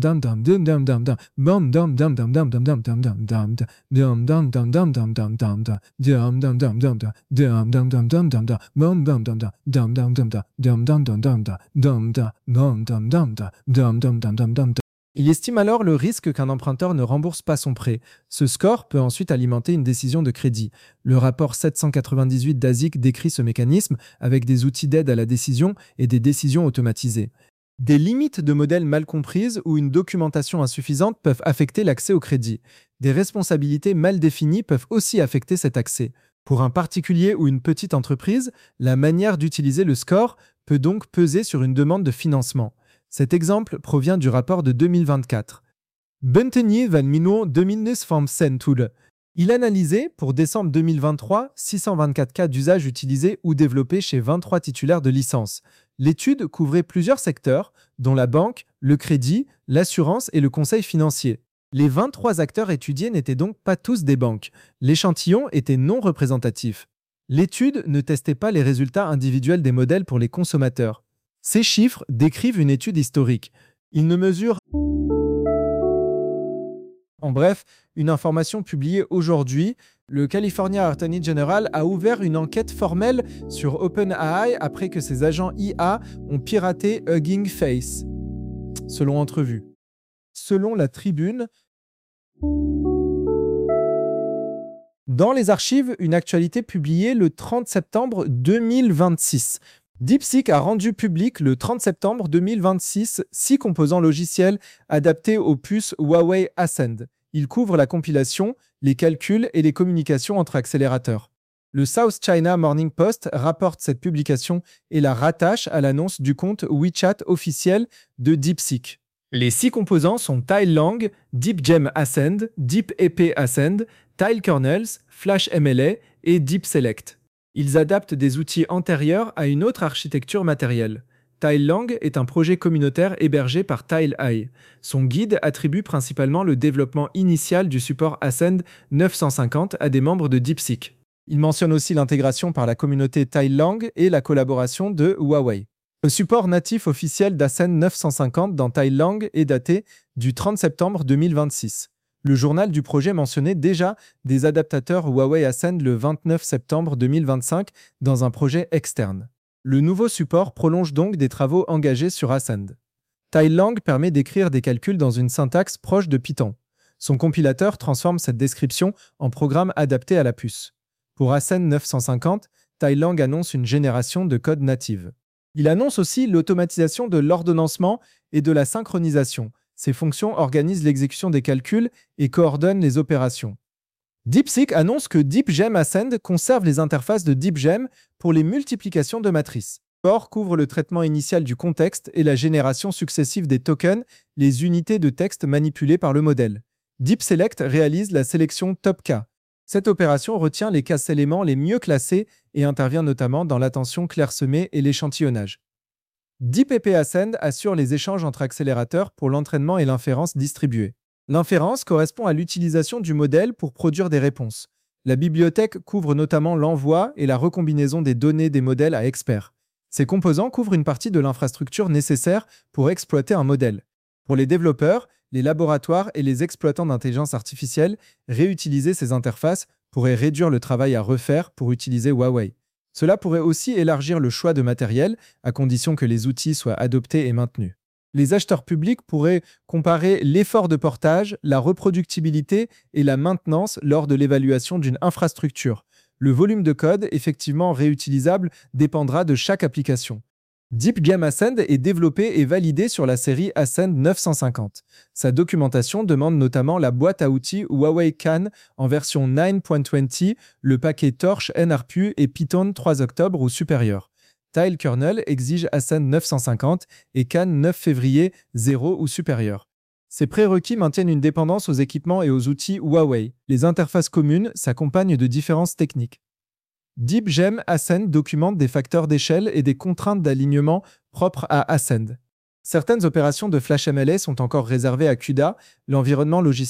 Il estime alors le risque qu'un emprunteur ne rembourse pas son prêt. Ce score peut ensuite alimenter une décision de crédit. Le rapport 798 d'ASIC décrit ce mécanisme avec des outils d'aide à la décision et des décisions automatisées. Des limites de modèles mal comprises ou une documentation insuffisante peuvent affecter l'accès au crédit. Des responsabilités mal définies peuvent aussi affecter cet accès. Pour un particulier ou une petite entreprise, la manière d'utiliser le score peut donc peser sur une demande de financement. Cet exemple provient du rapport de 2024. Buntenje van Mino 2025 tool. Il analysait, pour décembre 2023, 624 cas d'usage utilisés ou développés chez 23 titulaires de licence. L'étude couvrait plusieurs secteurs, dont la banque, le crédit, l'assurance et le conseil financier. Les 23 acteurs étudiés n'étaient donc pas tous des banques. L'échantillon était non représentatif. L'étude ne testait pas les résultats individuels des modèles pour les consommateurs. Ces chiffres décrivent une étude historique. Ils ne mesurent... En bref, une information publiée aujourd'hui, le California Attorney General a ouvert une enquête formelle sur OpenAI après que ses agents IA ont piraté Hugging Face, selon Entrevue. Selon la Tribune, dans les archives, une actualité publiée le 30 septembre 2026. DeepSeek a rendu public le 30 septembre 2026 6 composants logiciels adaptés aux puces Huawei Ascend. Ils couvrent la compilation, les calculs et les communications entre accélérateurs. Le South China Morning Post rapporte cette publication et la rattache à l'annonce du compte WeChat officiel de DeepSeek. Les 6 composants sont TileLang, DeepGem Ascend, DeepEP Ascend, TileKernels, FlashMLA et DeepSelect. Ils adaptent des outils antérieurs à une autre architecture matérielle. TileLang est un projet communautaire hébergé par TileEye. Son guide attribue principalement le développement initial du support Ascend 950 à des membres de DeepSeek. Il mentionne aussi l'intégration par la communauté TileLang et la collaboration de Huawei. Le support natif officiel d'Ascend 950 dans TileLang est daté du 30 septembre 2026. Le journal du projet mentionnait déjà des adaptateurs Huawei Ascend le 29 septembre 2025 dans un projet externe. Le nouveau support prolonge donc des travaux engagés sur Ascend. TileLang permet d'écrire des calculs dans une syntaxe proche de Python. Son compilateur transforme cette description en programme adapté à la puce. Pour Ascend 950, TileLang annonce une génération de code native. Il annonce aussi l'automatisation de l'ordonnancement et de la synchronisation. Ces fonctions organisent l'exécution des calculs et coordonnent les opérations. DeepSeek annonce que DeepGem Ascend conserve les interfaces de DeepGem pour les multiplications de matrices. Core couvre le traitement initial du contexte et la génération successive des tokens, les unités de texte manipulées par le modèle. DeepSelect réalise la sélection top-K. Cette opération retient les cas-éléments les mieux classés et intervient notamment dans l'attention clairsemée et l'échantillonnage. DeepEP Ascend assure les échanges entre accélérateurs pour l'entraînement et l'inférence distribuée. L'inférence correspond à l'utilisation du modèle pour produire des réponses. La bibliothèque couvre notamment l'envoi et la recombinaison des données des modèles à experts. Ces composants couvrent une partie de l'infrastructure nécessaire pour exploiter un modèle. Pour les développeurs, les laboratoires et les exploitants d'intelligence artificielle, réutiliser ces interfaces pourrait réduire le travail à refaire pour utiliser Huawei. Cela pourrait aussi élargir le choix de matériel, à condition que les outils soient adoptés et maintenus. Les acheteurs publics pourraient comparer l'effort de portage, la reproductibilité et la maintenance lors de l'évaluation d'une infrastructure. Le volume de code, effectivement réutilisable, dépendra de chaque application. DeepGem Ascend est développé et validé sur la série Ascend 950. Sa documentation demande notamment la boîte à outils Huawei CAN en version 9.20, le paquet Torch NRPU et Python 3 octobre ou supérieur. TileKernel exige Ascend 950 et CAN 9 février 0 ou supérieur. Ces prérequis maintiennent une dépendance aux équipements et aux outils Huawei. Les interfaces communes s'accompagnent de différences techniques. DeepGem Ascend documente des facteurs d'échelle et des contraintes d'alignement propres à Ascend. Certaines opérations de FlashMLA sont encore réservées à CUDA, l'environnement logiciel